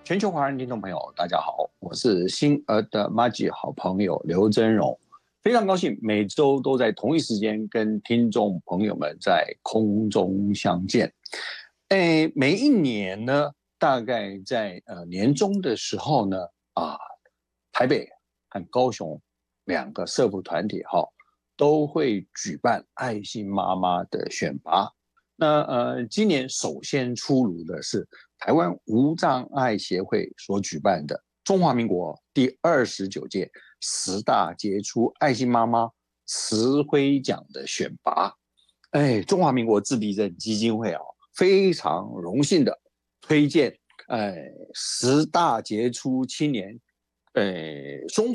全球华人听众朋友，大家好，我是星儿的妈吉好朋友刘真荣，非常高兴每周都在同一时间跟听众朋友们在空中相见。每一年呢，大概在年中的时候呢，啊，台北和高雄两个社福团体都会举办爱心妈妈的选拔。那今年首先出炉的是台湾无障碍协会所举办的中华民国第29届10大杰出爱心妈妈慈辉奖的选拔。中华民国自闭症基金会非常荣幸的推荐10大杰出青年，中